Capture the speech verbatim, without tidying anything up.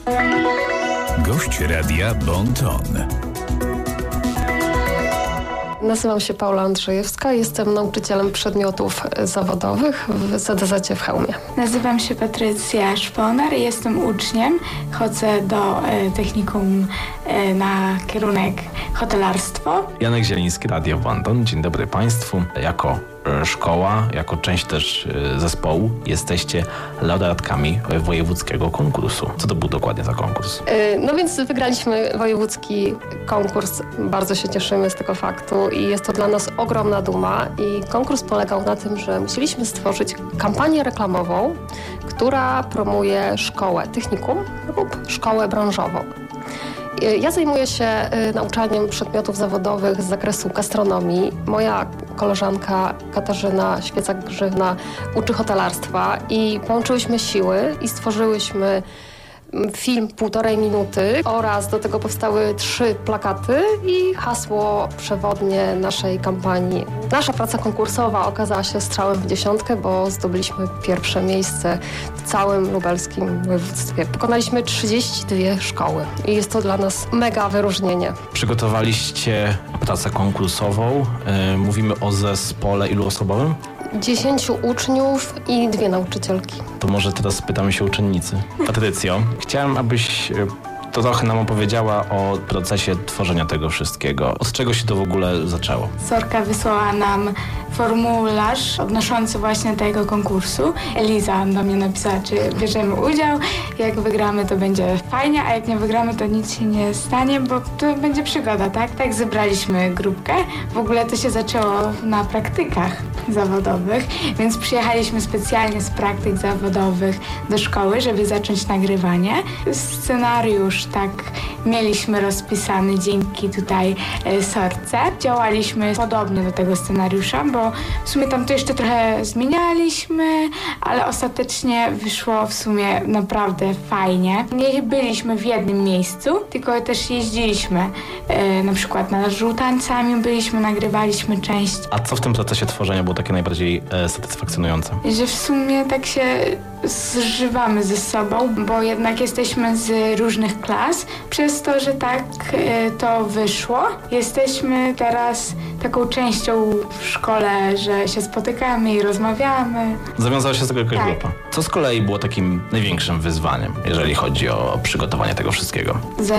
Gość radia Bon Ton. Nazywam się Paula Andrzejewska, jestem nauczycielem przedmiotów zawodowych w Z D Z w Chełmie. Nazywam się Patrycja Szponar, jestem uczniem, chodzę do e, technikum e, na kierunek hotelarstwo. Janek Zieliński, Radio Bon Ton. Dzień dobry Państwu. Jako szkoła, jako część też zespołu jesteście laureatkami wojewódzkiego konkursu. Co to był dokładnie za konkurs? No więc wygraliśmy wojewódzki konkurs. Bardzo się cieszymy z tego faktu i jest to dla nas ogromna duma. I konkurs polegał na tym, że musieliśmy stworzyć kampanię reklamową, która promuje szkołę technikum lub szkołę branżową. Ja zajmuję się nauczaniem przedmiotów zawodowych z zakresu gastronomii. Moja koleżanka Katarzyna Świecak-Grzywna uczy hotelarstwa i połączyłyśmy siły i stworzyłyśmy film półtorej minuty oraz do tego powstały trzy plakaty i hasło przewodnie naszej kampanii. Nasza praca konkursowa okazała się strzałem w dziesiątkę, bo zdobyliśmy pierwsze miejsce w całym lubelskim województwie. Pokonaliśmy trzydzieści dwie szkoły i jest to dla nas mega wyróżnienie. Przygotowaliście pracę konkursową. Yy, mówimy o zespole ilu osobowym? Dziesięciu uczniów i dwie nauczycielki. To może teraz spytamy się uczennicy. Patrycjo, chciałem, abyś to trochę nam opowiedziała o procesie tworzenia tego wszystkiego. Od czego się to w ogóle zaczęło? Sorka wysłała nam formularz odnoszący właśnie do tego konkursu. Eliza do mnie napisała, czy bierzemy udział. Jak wygramy, to będzie fajnie, a jak nie wygramy, to nic się nie stanie, bo to będzie przygoda, tak? Tak zebraliśmy grupkę. W ogóle to się zaczęło na praktykach zawodowych, więc przyjechaliśmy specjalnie z praktyk zawodowych do szkoły, żeby zacząć nagrywanie. Scenariusz tak mieliśmy rozpisany dzięki tutaj e, Sorce. Działaliśmy podobnie do tego scenariusza, bo w sumie tam to jeszcze trochę zmienialiśmy, ale ostatecznie wyszło w sumie naprawdę fajnie. Nie byliśmy w jednym miejscu, tylko też jeździliśmy. E, na przykład na żółtancami byliśmy, nagrywaliśmy część. A co w tym procesie tworzenia było takie najbardziej e, satysfakcjonujące? Że w sumie tak się zżywamy ze sobą, bo jednak jesteśmy z różnych klas. Przez to, że tak e, to wyszło, jesteśmy teraz taką częścią w szkole, że się spotykamy i rozmawiamy. Zawiązała się z tego jakaś tak. grupa. Co z kolei było takim największym wyzwaniem, jeżeli chodzi o przygotowanie tego wszystkiego?